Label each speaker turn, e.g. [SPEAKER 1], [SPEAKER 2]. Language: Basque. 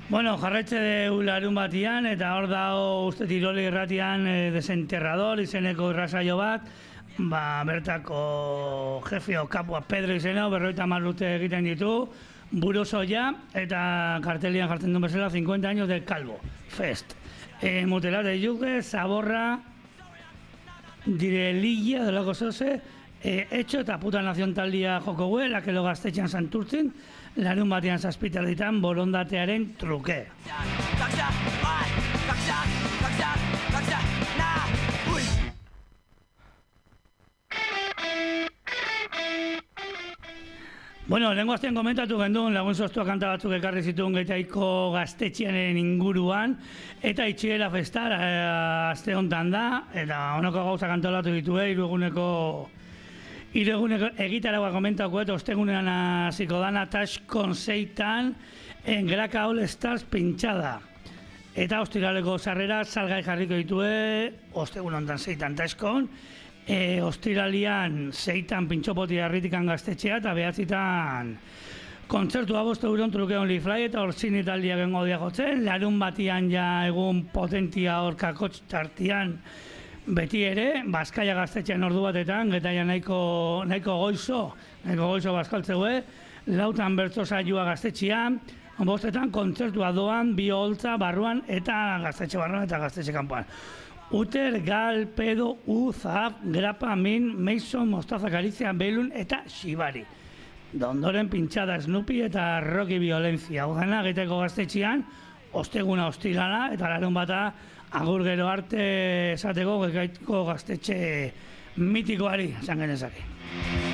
[SPEAKER 1] Bueno, jarraitze dugu larun batian, eta hor dago uste Tiroli irratian Desenterrador izeneko irrasaio bat, bertako jefio kapua Pedro izena, 50 urte egiten ditu, buruzoia, eta kartelian jartzen duen bezala 50 años del Calvo Fest. Mutela de Yuge, Zaborra, Direlilla, delako zoze, Etxo eta Puta Nazion taldia joko gue, lakelo gaztetxean santurtzen, larun batean zazpiterditan borondatearen truke. Bueno, lehenko azten komentatu gendun, lagun zoztua kanta batzuk ekarri zituen Gaitaiko gaztetxearen inguruan, eta itxiela festar azte hontan da, eta honako gauza kantolatu ditue, hiru eguneko egitaragoa komentako eta ostegunean hasiko dana Taskon 6tan Graka All Stars pintxada. Eta ostiraleko sarrera salgai jarriko ditue, ostegun hontan 6tan Taskon, ostiralian 6tan pintxopoti harritikan gaztetxea eta 9tan kontzertua 5 euron truke only fly eta orzin italia gengo diagotzen, larun batian ja egun potentia horkakotx tartian beti ere, Bazkaia gaztetxean ordu batetan, getaia nahiko goizo bazkaltzeue, 4tan bertso saioa gaztetxean, 5etan kontzertua doan, 2 holtza barruan eta gaztetxe barruan eta gaztetxe kanpoan. Uter, Gal, Pedo, Zahab, Grapa, Min, Mason, Mostaza, Galizia, Belun eta Shibari. Dondoren pintxada Snoopy eta Rocky Violencia. Hau dena, Gaitako gaztetxean, osteguna ostirala eta larun bata agur gero arte esateko Gaitako gaztetxe mitikoari, esan genezake.